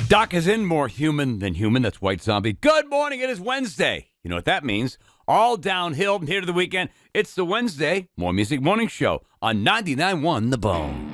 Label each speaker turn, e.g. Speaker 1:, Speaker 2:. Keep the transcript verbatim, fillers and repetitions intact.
Speaker 1: Doc is in More Human Than Human. That's White Zombie. Good morning. It is Wednesday. You know what that means. All downhill from here to the weekend. It's the Wednesday More Music Morning Show on ninety-nine point one The Bone.